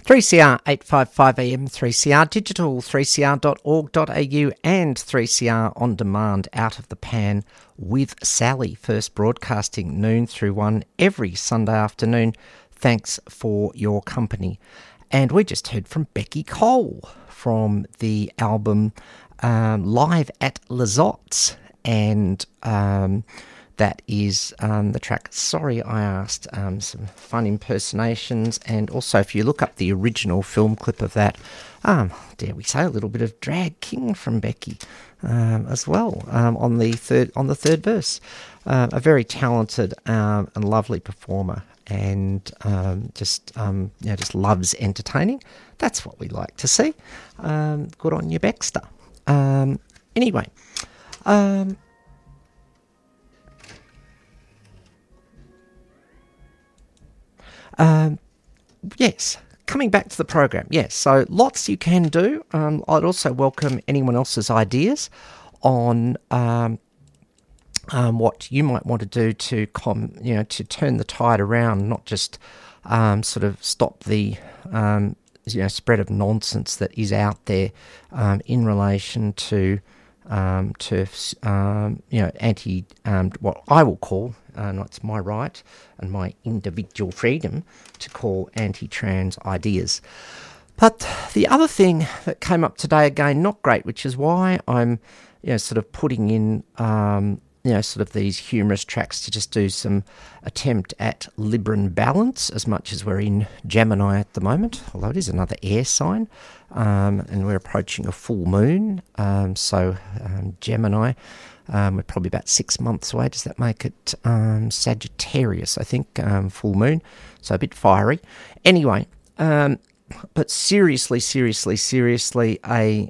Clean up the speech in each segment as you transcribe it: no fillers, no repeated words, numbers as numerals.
3CR 855 AM, 3CR Digital, 3cr.org.au and 3CR On Demand Out of the Pan with Sally. First broadcasting noon through 1 every Sunday afternoon. Thanks for your company. And we just heard from Becky Cole from the album Live at Lizottes, and that is the track Sorry I Asked. Some fun impersonations, and also if you look up the original film clip of that, dare we say, a little bit of drag king from Becky as well on the third verse. A very talented and lovely performer, and just loves entertaining. That's what we like to see. Good on you, Baxter. Anyway. Yes, coming back to the program. Yes, so lots you can do. I'd also welcome anyone else's ideas on what you might want to do to to turn the tide around, not just sort of stop the spread of nonsense that is out there in relation to anti what I will call, it's my right and my individual freedom to call anti-trans ideas. But the other thing that came up today, again, not great, which is why I'm sort of putting in sort of these humorous tracks to just do some attempt at Libran balance, as much as we're in Gemini at the moment, although it is another air sign, and we're approaching a full moon. So Gemini, we're probably about 6 months away. Does that make it Sagittarius, I think, full moon? So a bit fiery. Anyway, but seriously, a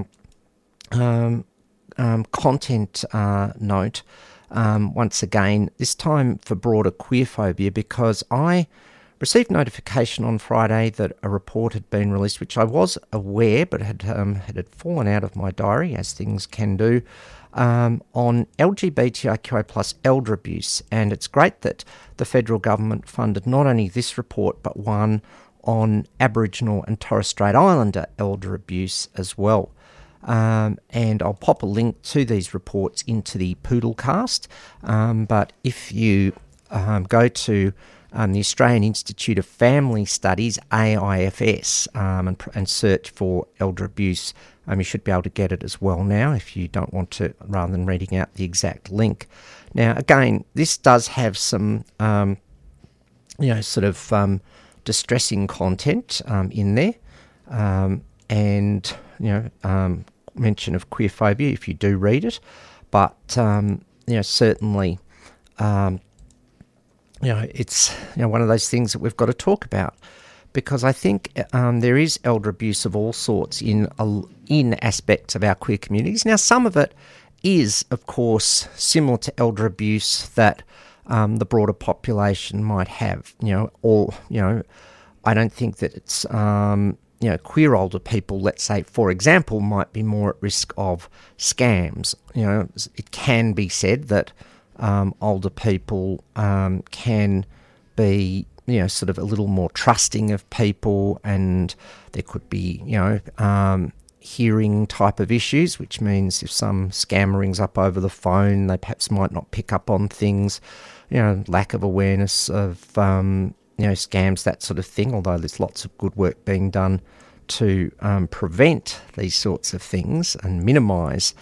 content note, once again, this time for broader queerphobia, because I received notification on Friday that a report had been released, which I was aware, but had fallen out of my diary, as things can do, on LGBTIQA plus elder abuse. And it's great that the federal government funded not only this report, but one on Aboriginal and Torres Strait Islander elder abuse as well. And I'll pop a link to these reports into the Poodlecast. But if you go to the Australian Institute of Family Studies, AIFS, and search for elder abuse, you should be able to get it as well now if you don't want to, rather than reading out the exact link. Now, again, this does have some, distressing content in there, and mention of queerphobia if you do read it, but certainly it's one of those things that we've got to talk about, because I think there is elder abuse of all sorts in aspects of our queer communities. Now, some of it is, of course, similar to elder abuse that the broader population might have. I don't think that it's queer older people, let's say, for example, might be more at risk of scams. It can be said that older people can be, sort of a little more trusting of people, and there could be, hearing type of issues, which means if some scammer rings up over the phone, they perhaps might not pick up on things, lack of awareness of scams, that sort of thing, although there's lots of good work being done to prevent these sorts of things and minimise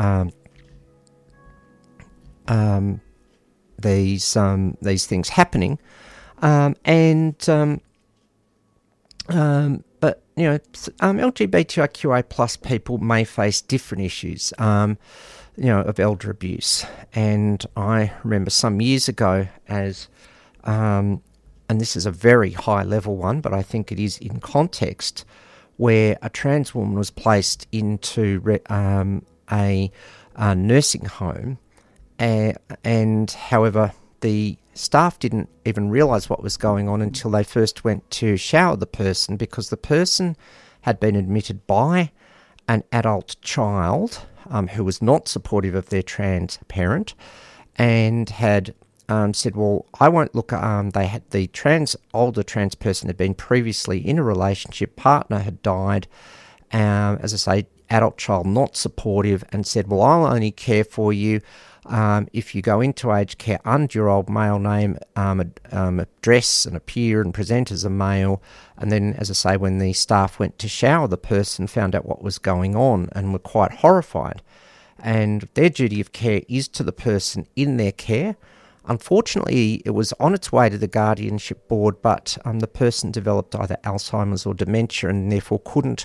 these things happening. But LGBTIQA plus people may face different issues, of elder abuse. And I remember some years ago as and this is a very high level one, but I think it is in context, where a trans woman was placed into a nursing home, and however, the staff didn't even realise what was going on until they first went to shower the person, because the person had been admitted by an adult child who was not supportive of their trans parent, and had said, well, I won't look. They had the older trans person had been previously in a relationship, partner had died, as I say, adult child not supportive, and said, well, I'll only care for you if you go into aged care under your old male name, address and appear and present as a male. And then, as I say, when the staff went to shower the person, found out what was going on and were quite horrified. And their duty of care is to the person in their care. Unfortunately, it was on its way to the guardianship board, but the person developed either Alzheimer's or dementia and therefore couldn't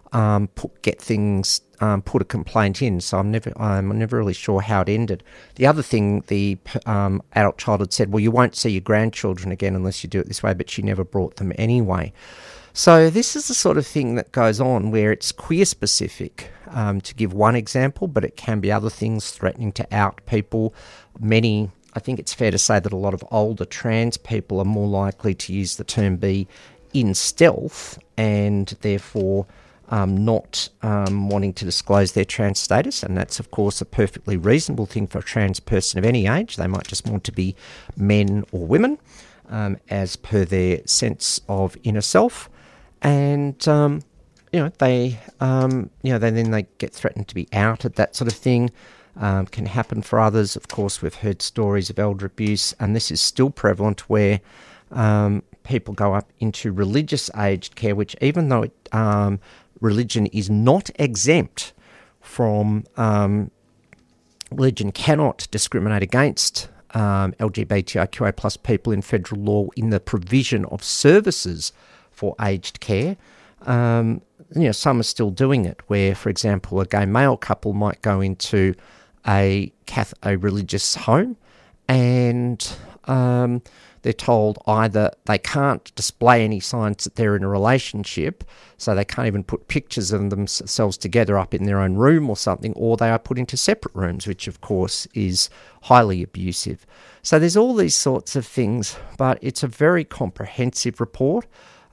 put a complaint in. So I'm never really sure how it ended. The other thing, the adult child had said, well, you won't see your grandchildren again unless you do it this way, but she never brought them anyway. So this is the sort of thing that goes on where it's queer specific, to give one example, but it can be other things, threatening to out people. I think it's fair to say that a lot of older trans people are more likely to use the term be in stealth and therefore not wanting to disclose their trans status. And that's, of course, a perfectly reasonable thing for a trans person of any age. They might just want to be men or women as per their sense of inner self. And, they get threatened to be outed, that sort of thing. Can happen for others. Of course, we've heard stories of elder abuse, and this is still prevalent where people go up into religious aged care, which even though religion is not exempt from, religion cannot discriminate against LGBTIQA plus people in federal law in the provision of services for aged care. Some are still doing it where, for example, a gay male couple might go into a religious home and they're told either they can't display any signs that they're in a relationship, so they can't even put pictures of themselves together up in their own room or something, or they are put into separate rooms, which of course is highly abusive. So there's all these sorts of things, but it's a very comprehensive report.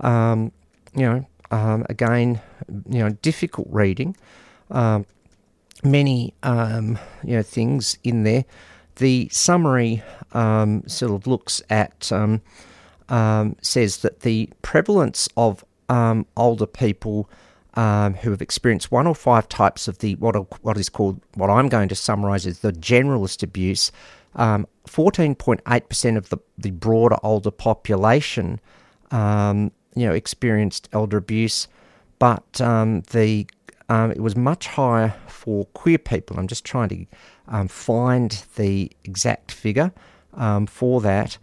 Again, difficult reading. Many, things in there. The summary sort of looks at, says that the prevalence of older people who have experienced one or five types of the what I'm going to summarise as the generalist abuse, 14.8% of the broader older population, experienced elder abuse, but it was much higher for queer people. I'm just trying to find the exact figure for that,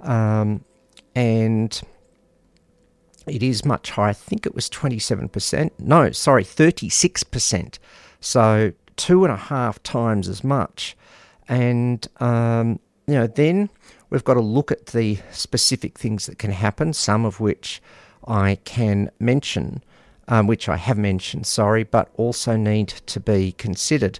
and it is much higher. I think it was 27%. No, sorry, 36%. So 2.5 times as much. And then we've got to look at the specific things that can happen, some of which I can mention, which I have mentioned, but also need to be considered.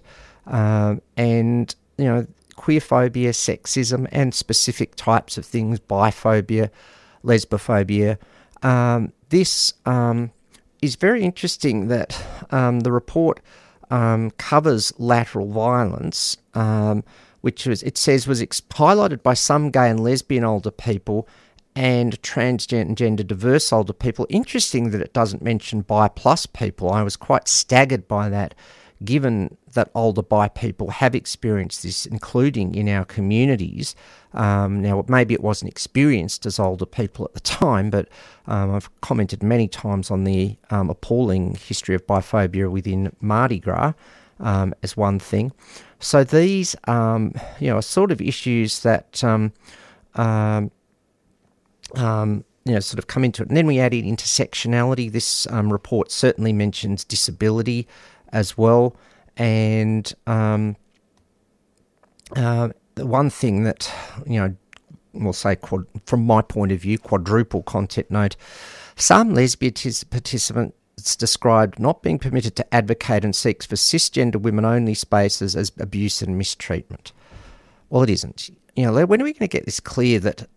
Queerphobia, sexism, and specific types of things, biphobia, lesbophobia. This is very interesting that the report covers lateral violence, which was highlighted by some gay and lesbian older people and transgender diverse older people. Interesting that it doesn't mention bi plus people. I was quite staggered by that, given that older bi people have experienced this, including in our communities. Now, maybe it wasn't experienced as older people at the time, but I've commented many times on the appalling history of biphobia within Mardi Gras as one thing. So these, are sort of issues that sort of come into it. And then we add in intersectionality. This report certainly mentions disability as well. And the one thing that, we'll say from my point of view, quadruple content note, some lesbian participants described not being permitted to advocate and seek for cisgender women-only spaces as abuse and mistreatment. Well, it isn't. When are we going to get this clear that,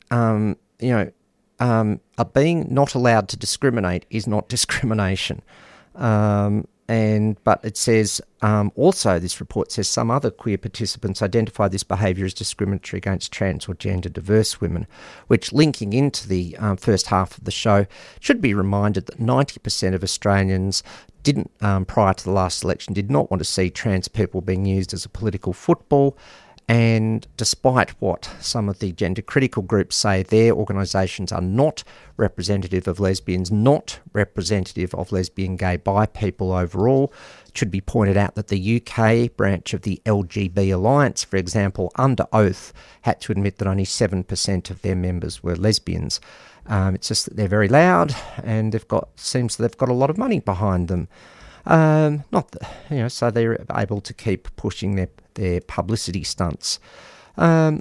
being not allowed to discriminate is not discrimination? But it says also, this report says some other queer participants identify this behaviour as discriminatory against trans or gender diverse women, which, linking into the first half of the show, should be reminded that 90% of Australians didn't, prior to the last election, did not want to see trans people being used as a political football. And despite what some of the gender critical groups say, their organisations are not representative of lesbians, not representative of lesbian, gay, bi people overall. It should be pointed out that the UK branch of the LGB Alliance, for example, under oath, had to admit that only 7% of their members were lesbians. It's just that they're very loud, and they've got a lot of money behind them. So they're able to keep pushing their publicity stunts. There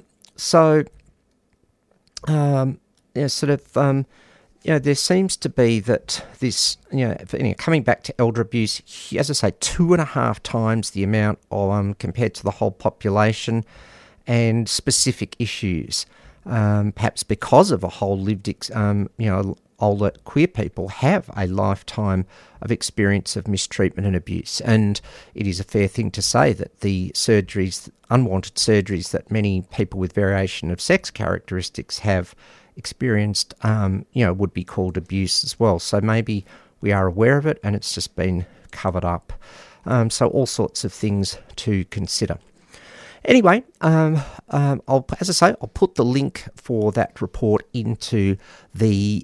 seems to be that this, coming back to elder abuse, as I say, 2.5 times the amount of compared to the whole population, and specific issues. Perhaps because of a whole lived, older queer people have a lifetime of experience of mistreatment and abuse. And it is a fair thing to say that the unwanted surgeries that many people with variation of sex characteristics have experienced, would be called abuse as well. So maybe we are aware of it and it's just been covered up. So all sorts of things to consider. Anyway, I'll put the link for that report into the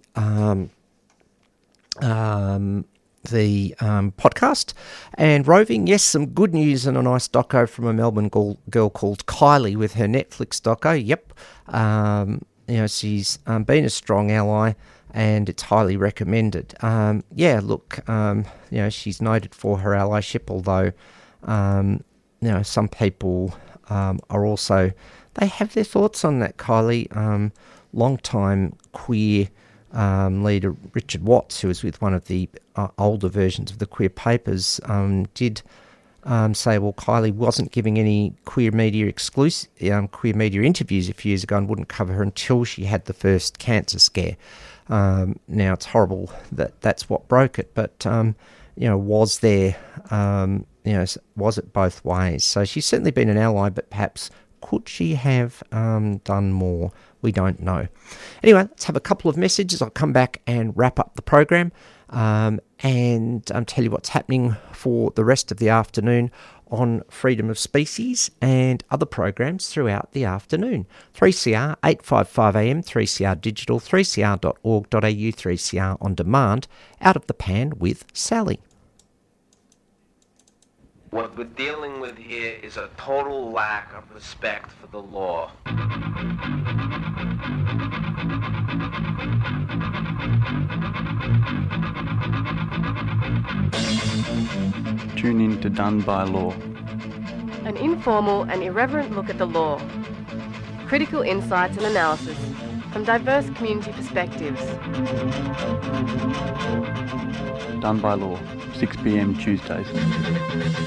podcast. And roving, yes, some good news and a nice doco from a Melbourne girl called Kylie with her Netflix doco. Yep, she's been a strong ally, and it's highly recommended. She's noted for her allyship, although some people are also, they have their thoughts on that. Kylie, long-time queer leader Richard Watts, who was with one of the older versions of the Queer Papers, did say, well, Kylie wasn't giving any queer media interviews a few years ago and wouldn't cover her until she had the first cancer scare. Now, it's horrible that that's what broke it, but, was there... was it both ways? So she's certainly been an ally, but perhaps could she have done more? We don't know. Anyway, let's have a couple of messages. I'll come back and wrap up the program and tell you what's happening for the rest of the afternoon on freedom of species and other programs throughout the afternoon. 3CR, 855am, 3CR Digital, 3cr.org.au, 3CR On Demand, Out of the Pan with Sally. What we're dealing with here is a total lack of respect for the law. Tune in to Done by Law. An informal and irreverent look at the law. Critical insights and analysis from diverse community perspectives. Done by Law, 6 p.m. Tuesdays.